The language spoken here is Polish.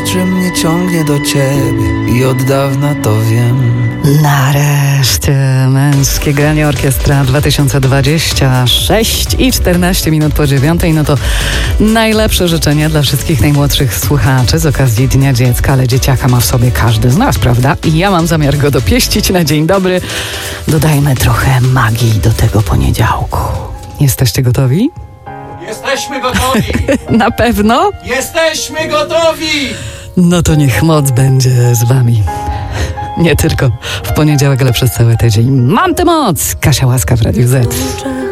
że mnie ciągnie do ciebie i od dawna to wiem. Nareszcie Męskie Granie Orkiestra 2026 i 14 minut po 9. No to najlepsze życzenia dla wszystkich najmłodszych słuchaczy z okazji Dnia Dziecka, ale dzieciaka ma w sobie każdy z nas, prawda? I ja mam zamiar go dopieścić na dzień dobry. Dodajmy trochę magii do tego poniedziałku. Jesteście gotowi? Jesteśmy gotowi! Na pewno? Jesteśmy gotowi! No to niech moc będzie z wami. Nie tylko w poniedziałek, ale przez cały tydzień. Mam tę moc! Kasia Łaska w Radiu Z.